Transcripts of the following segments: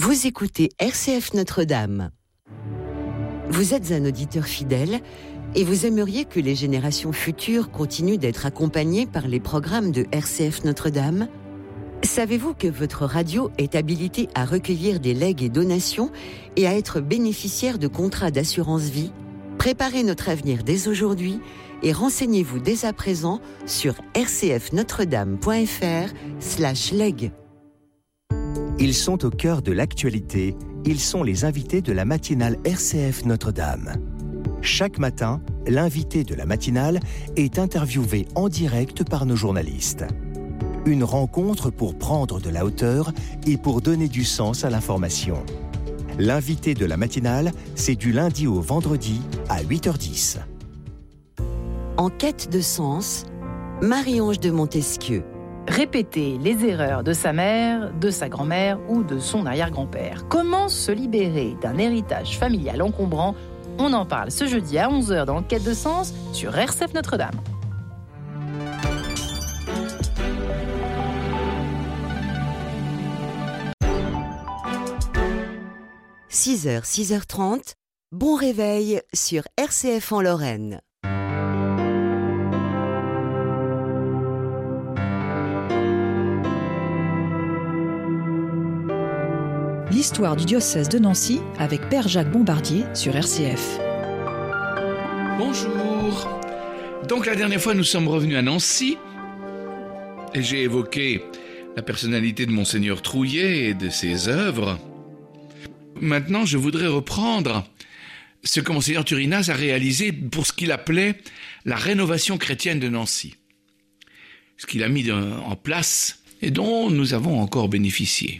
Vous écoutez RCF Notre-Dame. Vous êtes un auditeur fidèle et vous aimeriez que les générations futures continuent d'être accompagnées par les programmes de RCF Notre-Dame ? Savez-vous que votre radio est habilitée à recueillir des legs et donations et à être bénéficiaire de contrats d'assurance vie ? Préparez notre avenir dès aujourd'hui et renseignez-vous dès à présent sur rcfnotredame.fr/leg. Ils sont au cœur de l'actualité, ils sont les invités de la matinale RCF Notre-Dame. Chaque matin, l'invité de la matinale est interviewé en direct par nos journalistes. Une rencontre pour prendre de la hauteur et pour donner du sens à l'information. L'invité de la matinale, c'est du lundi au vendredi à 8h10. En quête de sens, Marie-Ange de Montesquieu. Répéter les erreurs de sa mère, de sa grand-mère ou de son arrière-grand-père. Comment se libérer d'un héritage familial encombrant ? On en parle ce jeudi à 11h dans Quête de sens sur RCF Notre-Dame. – 6h, 6h30, bon réveil sur RCF en Lorraine. L'histoire du diocèse de Nancy avec Père Jacques Bombardier sur RCF. Bonjour. Donc la dernière fois nous sommes revenus à Nancy et j'ai évoqué la personnalité de Monseigneur Trouillet et de ses œuvres. Maintenant je voudrais reprendre ce que Monseigneur Turinas a réalisé pour ce qu'il appelait la rénovation chrétienne de Nancy. Ce qu'il a mis en place et dont nous avons encore bénéficié.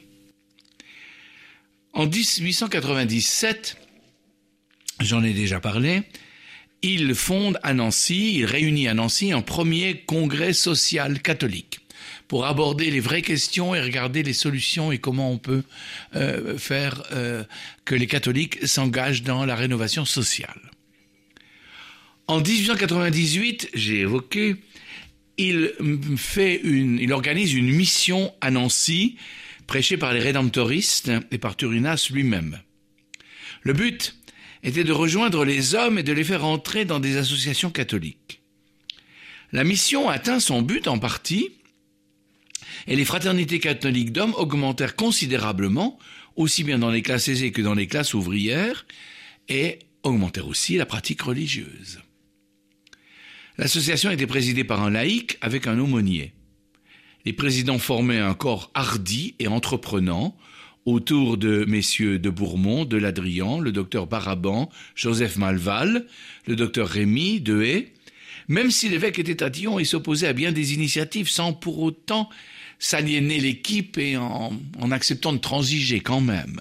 En 1897, j'en ai déjà parlé, il fonde à Nancy, il réunit à Nancy un premier congrès social catholique pour aborder les vraies questions et regarder les solutions et comment on peut faire que les catholiques s'engagent dans la rénovation sociale. En 1898, j'ai évoqué, il organise une mission à Nancy prêché par les rédemptoristes et par Turinas lui-même. Le but était de rejoindre les hommes et de les faire entrer dans des associations catholiques. La mission atteint son but en partie, et les fraternités catholiques d'hommes augmentèrent considérablement, aussi bien dans les classes aisées que dans les classes ouvrières, et augmentèrent aussi la pratique religieuse. L'association était présidée par un laïc avec un aumônier. Les présidents formaient un corps hardi et entreprenant autour de messieurs de Bourmont, de Ladrian, le docteur Baraban, Joseph Malval, le docteur Rémy, Dehaye, même si l'évêque était tatillon et s'opposait à bien des initiatives sans pour autant s'aliéner l'équipe et en acceptant de transiger quand même.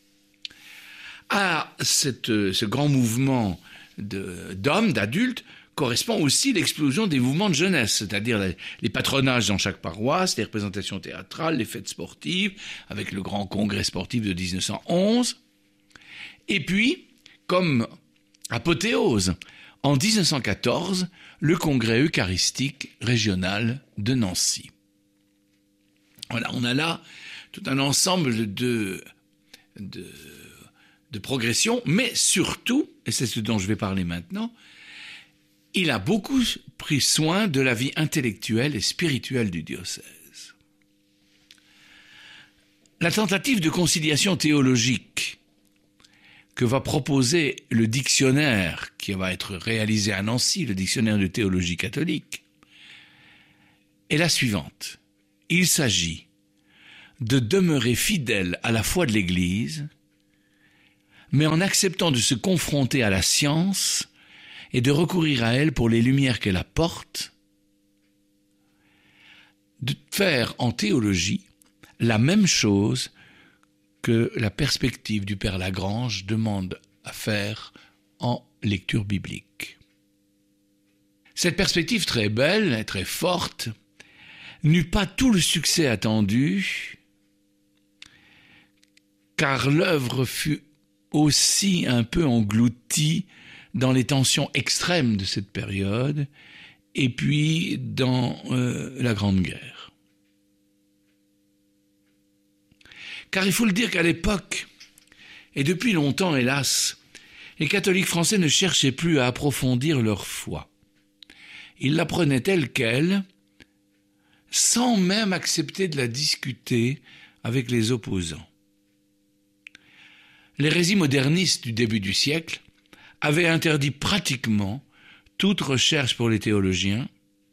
À ce grand mouvement d'hommes, d'adultes, correspond aussi l'explosion des mouvements de jeunesse, c'est-à-dire les patronages dans chaque paroisse, les représentations théâtrales, les fêtes sportives, avec le grand congrès sportif de 1911. Et puis, comme apothéose, en 1914, le congrès eucharistique régional de Nancy. Voilà, on a là tout un ensemble de progression, mais surtout, et c'est ce dont je vais parler maintenant, il a beaucoup pris soin de la vie intellectuelle et spirituelle du diocèse. La tentative de conciliation théologique que va proposer le dictionnaire qui va être réalisé à Nancy, le dictionnaire de théologie catholique, est la suivante. Il s'agit de demeurer fidèle à la foi de l'Église, mais en acceptant de se confronter à la science et de recourir à elle pour les lumières qu'elle apporte, de faire en théologie la même chose que la perspective du Père Lagrange demande à faire en lecture biblique. Cette perspective très belle et très forte n'eut pas tout le succès attendu, car l'œuvre fut aussi un peu engloutie dans les tensions extrêmes de cette période, et puis dans la Grande Guerre. Car il faut le dire qu'à l'époque, et depuis longtemps hélas, les catholiques français ne cherchaient plus à approfondir leur foi. Ils la prenaient telle qu'elle, sans même accepter de la discuter avec les opposants. L'hérésie moderniste du début du siècle avait interdit pratiquement toute recherche pour les théologiens.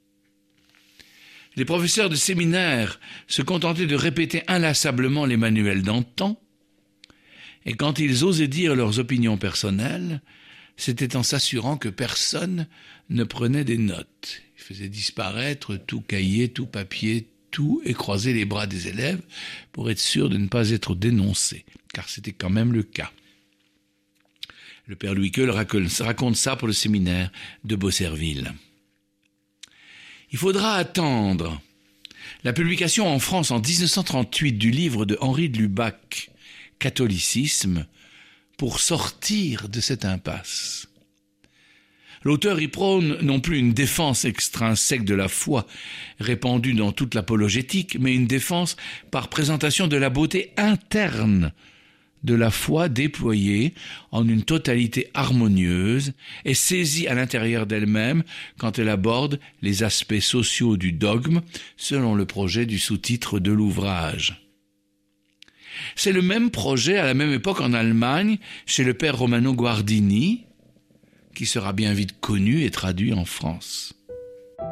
Les professeurs de séminaire se contentaient de répéter inlassablement les manuels d'antan, et quand ils osaient dire leurs opinions personnelles, c'était en s'assurant que personne ne prenait des notes. Ils faisaient disparaître tout cahier, tout papier, tout et croisaient les bras des élèves pour être sûrs de ne pas être dénoncés, car c'était quand même le cas. Le père Louis Queul raconte ça pour le séminaire de Beaucerville. Il faudra attendre la publication en France en 1938 du livre de Henri de Lubac, Catholicisme, pour sortir de cette impasse. L'auteur y prône non plus une défense extrinsèque de la foi répandue dans toute l'apologétique, mais une défense par présentation de la beauté interne de la foi déployée en une totalité harmonieuse et saisie à l'intérieur d'elle-même quand elle aborde les aspects sociaux du dogme selon le projet du sous-titre de l'ouvrage. C'est le même projet à la même époque en Allemagne chez le père Romano Guardini, qui sera bien vite connu et traduit en France.